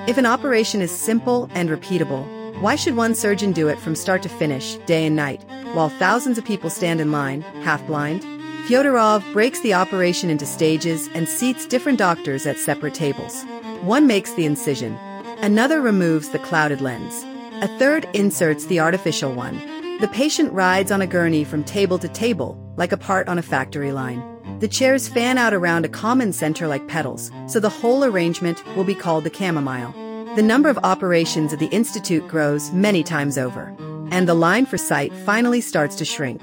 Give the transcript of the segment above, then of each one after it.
If an operation is simple and repeatable, why should one surgeon do it from start to finish, day and night, while thousands of people stand in line, half-blind? Fyodorov breaks the operation into stages and seats different doctors at separate tables. One makes the incision. Another removes the clouded lens. A third inserts the artificial one. The patient rides on a gurney from table to table, like a part on a factory line. The chairs fan out around a common center like petals, so the whole arrangement will be called the chamomile. The number of operations at the institute grows many times over, and the line for sight finally starts to shrink.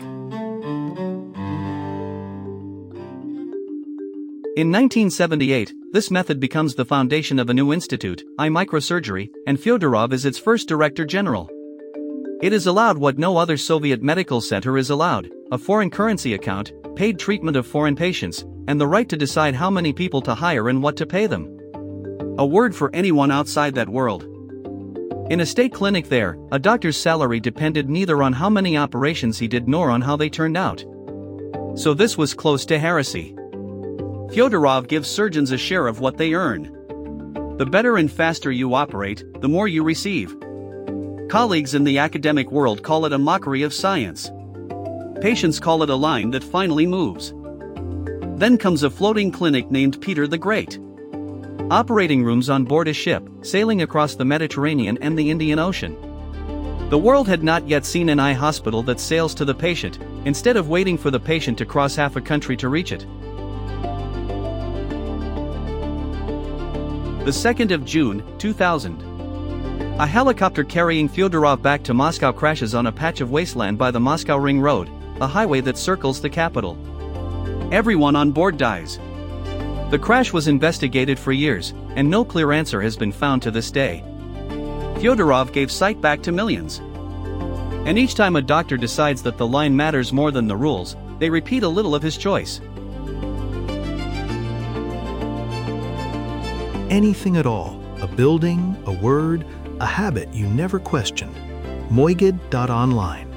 In 1978, this method becomes the foundation of a new institute, eye microsurgery, and Fyodorov is its first director general. It is allowed what no other Soviet medical center is allowed: a foreign currency account, paid treatment of foreign patients, and the right to decide how many people to hire and what to pay them. A word for anyone outside that world. In a state clinic there, a doctor's salary depended neither on how many operations he did nor on how they turned out. So this was close to heresy. Fyodorov gives surgeons a share of what they earn. The better and faster you operate, the more you receive. Colleagues in the academic world call it a mockery of science. Patients call it a line that finally moves. Then comes a floating clinic named Peter the Great. Operating rooms on board a ship, sailing across the Mediterranean and the Indian Ocean. The world had not yet seen an eye hospital that sails to the patient, instead of waiting for the patient to cross half a country to reach it. The 2nd of June, 2000. A helicopter carrying Fyodorov back to Moscow crashes on a patch of wasteland by the Moscow Ring Road, a highway that circles the capital. Everyone on board dies. The crash was investigated for years, and no clear answer has been found to this day. Fyodorov gave sight back to millions. And each time a doctor decides that the line matters more than the rules, they repeat a little of his choice. Anything at all, a building, a word, a habit you never questioned. Moigid.online